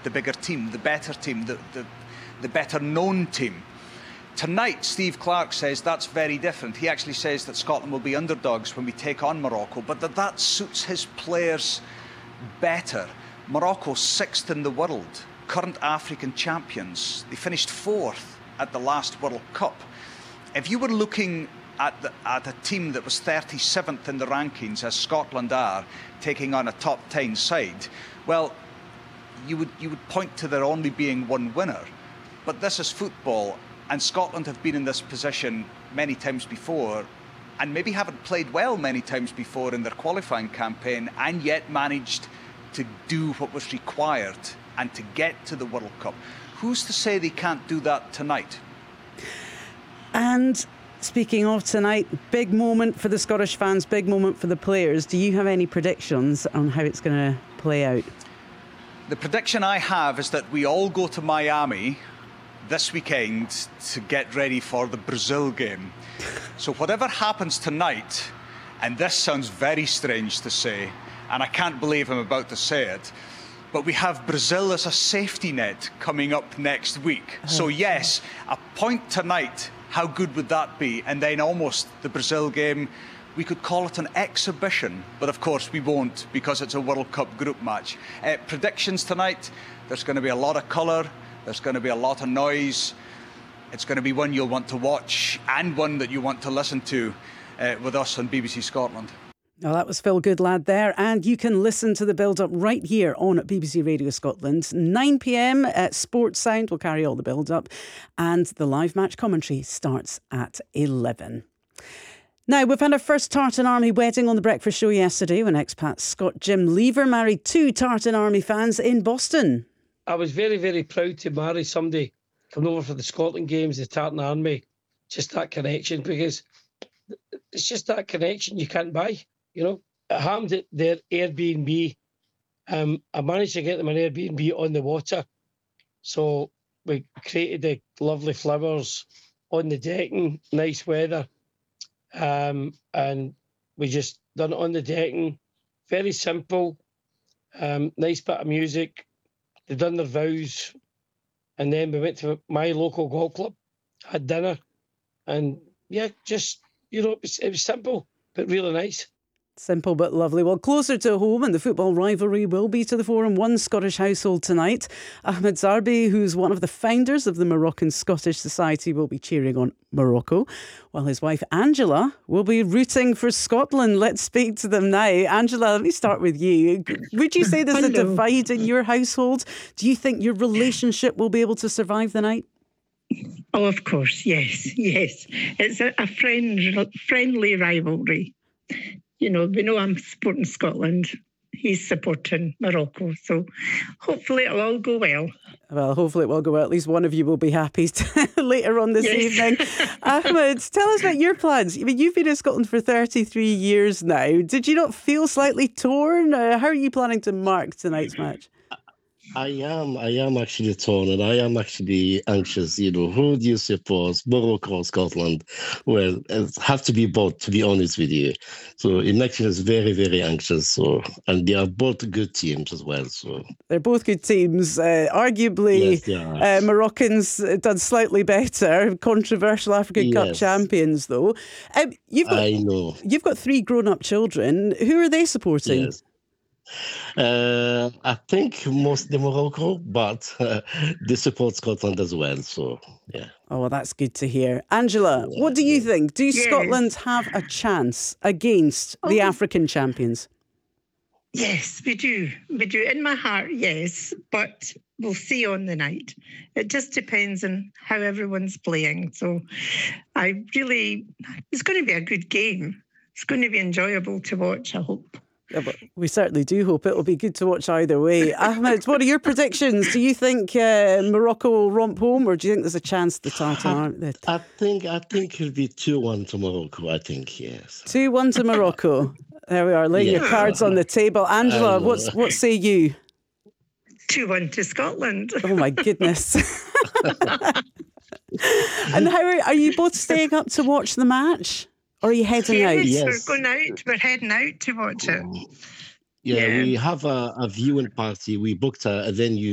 the bigger team, the better team, the better known team. Tonight, Steve Clarke says that's very different. He actually says that Scotland will be underdogs when we take on Morocco, but that suits his players better. Morocco, 6th in the world, current African champions. They finished 4th at the last World Cup. If you were looking at a team that was 37th in the rankings, as Scotland are, taking on a top 10 side, well, you would point to there only being one winner. But this is football, and Scotland have been in this position many times before, and maybe haven't played well many times before in their qualifying campaign, and yet managed to do what was required and to get to the World Cup. Who's to say they can't do that tonight? And speaking of tonight, big moment for the Scottish fans, big moment for the players. Do you have any predictions on how it's going to play out? The prediction I have is that we all go to Miami this weekend to get ready for the Brazil game. So whatever happens tonight, and this sounds very strange to say, and I can't believe I'm about to say it, but we have Brazil as a safety net coming up next week. So yes, a point tonight, how good would that be? And then almost the Brazil game, we could call it an exhibition, but of course we won't, because it's a World Cup group match. Predictions tonight, there's going to be a lot of colour, there's going to be a lot of noise. It's going to be one you'll want to watch and one that you want to listen to with us on BBC Scotland. Well, that was Phil Goodlad there, and you can listen to the build-up right here on BBC Radio Scotland. 9 p.m, Sports Sound will carry all the build-up, and the live match commentary starts at 11. Now, we've had our first Tartan Army wedding on the breakfast show yesterday when expat Scot Jim Lever married 2 Tartan Army fans in Boston. I was very, very proud to marry somebody coming over for the Scotland games, the Tartan Army. Just that connection, because it's just that connection you can't buy, you know. It happened at their Airbnb. I managed to get them an Airbnb on the water. So we created the lovely flowers on the decking, nice weather. And we just done it on the decking. Very simple, nice bit of music. They'd done their vows, and then we went to my local golf club, had dinner, and yeah, just, you know, it was simple but really nice. Simple but lovely. Well, closer to home, and the football rivalry will be to the 4 in 1 Scottish household tonight. Ahmed Zarbi, who's one of the founders of the Moroccan Scottish Society, will be cheering on Morocco, while his wife Angela will be rooting for Scotland. Let's speak to them now. Angela, let me start with you. Would you say there's a divide in your household? Do you think your relationship will be able to survive the night? Oh, of course, yes. It's a friendly rivalry. You know, we know I'm supporting Scotland. He's supporting Morocco. So hopefully it'll all go well. Well, hopefully it will go well. At least one of you will be happy later on this evening. Ahmed, tell us about your plans. I mean, you've been in Scotland for 33 years now. Did you not feel slightly torn? How are you planning to mark tonight's match? I am actually torn, and I am actually anxious. You know, who do you support, Morocco or Scotland? Well, it has to be both, to be honest with you. So in action is very, very anxious. So, and they are both good teams as well. So they're both good teams. Arguably, yes, Moroccans done slightly better. Controversial African Cup champions, though. I know you've got 3 grown-up children. Who are they supporting? Yes. I think mostly Morocco, but they support Scotland as well. So, yeah. Oh, well, that's good to hear. Angela, what do you think? Do Scotland have a chance against the African champions? Yes, we do. We do. In my heart, yes. But we'll see on the night. It just depends on how everyone's playing. So it's going to be a good game. It's going to be enjoyable to watch, I hope. Yeah, but we certainly do hope it will be good to watch either way. Ahmed, what are your predictions? Do you think Morocco will romp home, or do you think there's a chance the Tartan? I think it'll be 2-1 to Morocco. I think, yes. 2-1 to Morocco. There we are, laying your cards on the table. Angela, what say you? 2-1 to Scotland. Oh my goodness! And how are you both staying up to watch the match? Or are you heading out? Yes, we're going out. We're heading out to watch it. Yeah, we have a viewing party. We booked a venue